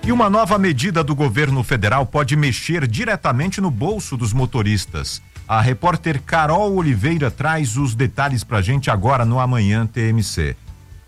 E uma nova medida do governo federal pode mexer diretamente no bolso dos motoristas. A repórter Carol Oliveira traz os detalhes pra gente agora no Amanhã TMC.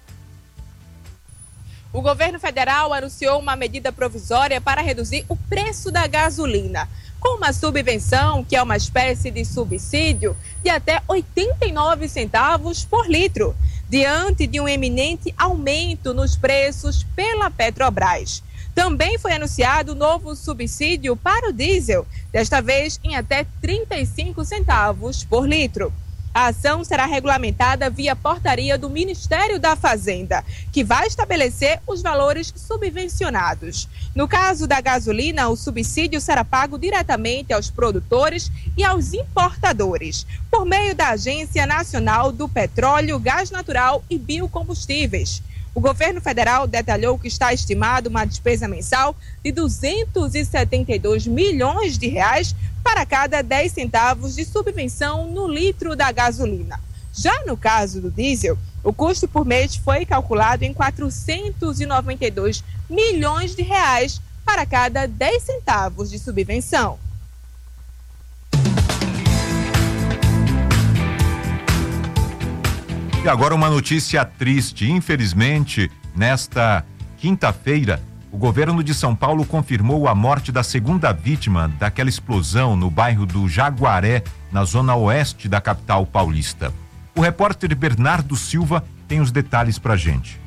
O governo federal anunciou uma medida provisória para reduzir o preço da gasolina, com uma subvenção, que é uma espécie de subsídio, de até 89 centavos por litro, diante de um eminente aumento nos preços pela Petrobras. Também foi anunciado novo subsídio para o diesel, desta vez em até 35 centavos por litro. A ação será regulamentada via portaria do Ministério da Fazenda, que vai estabelecer os valores subvencionados. No caso da gasolina, o subsídio será pago diretamente aos produtores e aos importadores, por meio da Agência Nacional do Petróleo, Gás Natural e Biocombustíveis. O governo federal detalhou que está estimado uma despesa mensal de 272 milhões de reais para cada 10 centavos de subvenção no litro da gasolina. Já no caso do diesel, o custo por mês foi calculado em 492 milhões de reais para cada 10 centavos de subvenção. E agora uma notícia triste. Infelizmente, nesta quinta-feira, o governo de São Paulo confirmou a morte da segunda vítima daquela explosão no bairro do Jaguaré, na zona oeste da capital paulista. O repórter Bernardo Silva tem os detalhes pra gente.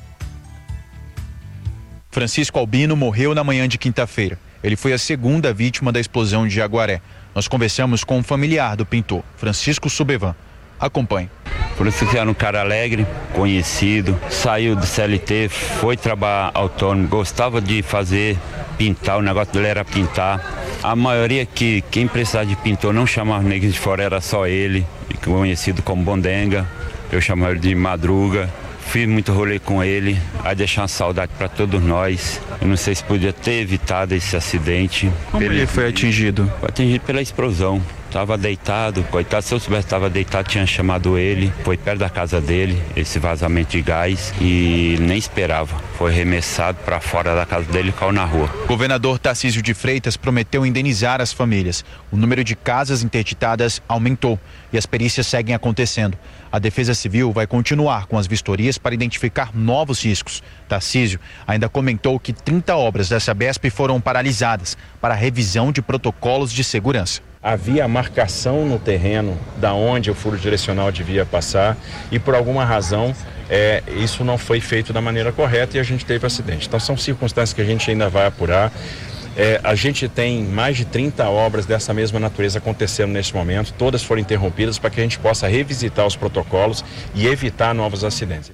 Francisco Albino morreu na manhã de quinta-feira. Ele foi a segunda vítima da explosão de Jaguaré. Nós conversamos com um familiar do pintor, Francisco Subevan. Acompanhe. Francisco era um cara alegre, conhecido, saiu do CLT, foi trabalhar autônomo, gostava de pintar, o negócio dele era pintar. A maioria quem precisava de pintor não chamava ninguém de fora, era só ele, conhecido como Bondenga, eu chamava ele de Madruga. Fiz muito rolê com ele, a deixar uma saudade para todos nós. Eu não sei se podia ter evitado esse acidente. Como ele foi atingido? Foi atingido pela explosão. Estava deitado, coitado, se eu soubesse que estava deitado, tinha chamado ele. Foi perto da casa dele, esse vazamento de gás, e nem esperava. Foi arremessado para fora da casa dele e caiu na rua. O governador Tarcísio de Freitas prometeu indenizar as famílias. O número de casas interditadas aumentou e as perícias seguem acontecendo. A Defesa Civil vai continuar com as vistorias para identificar novos riscos. Tarcísio ainda comentou que 30 obras da Sabesp foram paralisadas para revisão de protocolos de segurança. Havia marcação no terreno da onde o furo direcional devia passar e por alguma razão isso não foi feito da maneira correta e a gente teve acidente. Então são circunstâncias que a gente ainda vai apurar. A gente tem mais de 30 obras dessa mesma natureza acontecendo neste momento, todas foram interrompidas para que a gente possa revisitar os protocolos e evitar novos acidentes.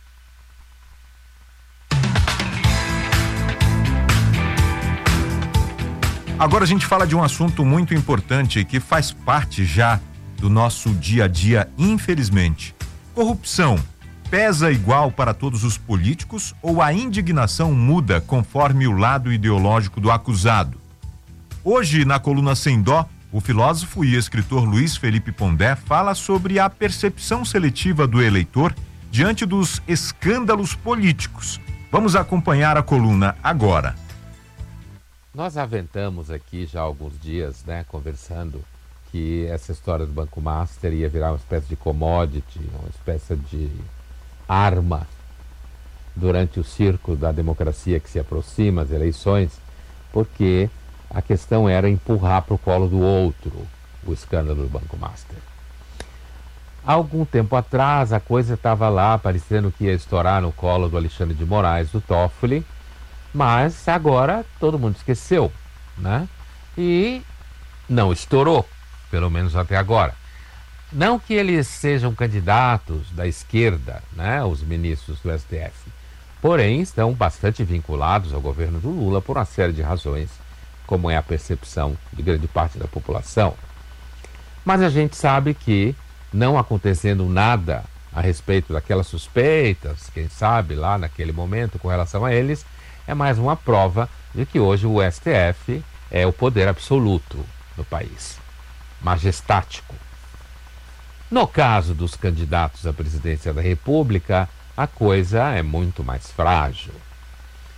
Agora a gente fala de um assunto muito importante que faz parte já do nosso dia a dia, infelizmente. Corrupção pesa igual para todos os políticos ou a indignação muda conforme o lado ideológico do acusado? Hoje, na coluna Sem Dó, o filósofo e escritor Luiz Felipe Pondé fala sobre a percepção seletiva do eleitor diante dos escândalos políticos. Vamos acompanhar a coluna agora. Nós aventamos aqui já há alguns dias, conversando que essa história do Banco Master ia virar uma espécie de commodity, uma espécie de arma durante o circo da democracia que se aproxima, as eleições, porque a questão era empurrar para o colo do outro o escândalo do Banco Master. Há algum tempo atrás, a coisa estava lá, parecendo que ia estourar no colo do Alexandre de Moraes, do Toffoli, mas agora todo mundo esqueceu, E não estourou, pelo menos até agora. Não que eles sejam candidatos da esquerda, os ministros do STF, porém estão bastante vinculados ao governo do Lula por uma série de razões, como é a percepção de grande parte da população. Mas a gente sabe que, não acontecendo nada a respeito daquelas suspeitas, quem sabe lá naquele momento com relação a eles, é mais uma prova de que hoje o STF é o poder absoluto do país, majestático. No caso dos candidatos à presidência da República, a coisa é muito mais frágil.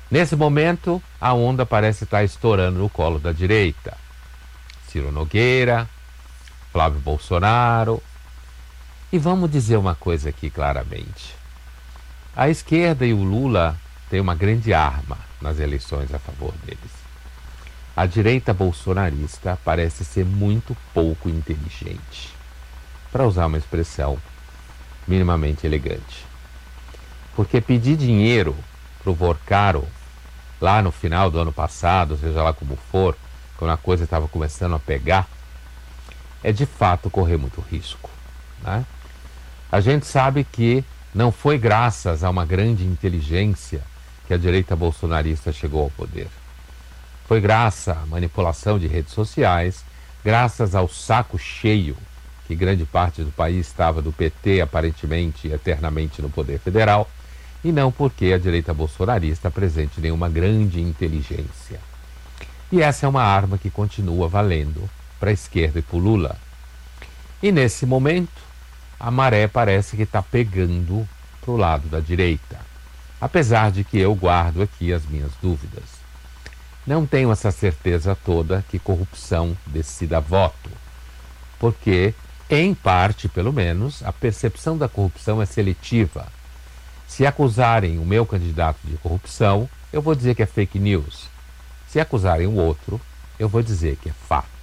Nesse momento, a onda parece estar estourando no colo da direita. Ciro Nogueira, Flávio Bolsonaro. E vamos dizer uma coisa aqui claramente. A esquerda e o Lula têm uma grande arma nas eleições a favor deles. A direita bolsonarista parece ser muito pouco inteligente, para usar uma expressão minimamente elegante. Porque pedir dinheiro para o Vorcaro, lá no final do ano passado, seja lá como for, quando a coisa estava começando a pegar, é de fato correr muito risco, né? A gente sabe que não foi graças a uma grande inteligência que a direita bolsonarista chegou ao poder. Foi graças à manipulação de redes sociais, graças ao saco cheio que grande parte do país estava do PT, aparentemente e eternamente no poder federal, e não porque a direita bolsonarista apresente nenhuma grande inteligência. E essa é uma arma que continua valendo para a esquerda e para o Lula. E nesse momento, a maré parece que está pegando para o lado da direita, apesar de que eu guardo aqui as minhas dúvidas. Não tenho essa certeza toda que corrupção decida voto, porque, em parte pelo menos, a percepção da corrupção é seletiva. Se acusarem o meu candidato de corrupção, eu vou dizer que é fake news. Se acusarem o outro, eu vou dizer que é fato.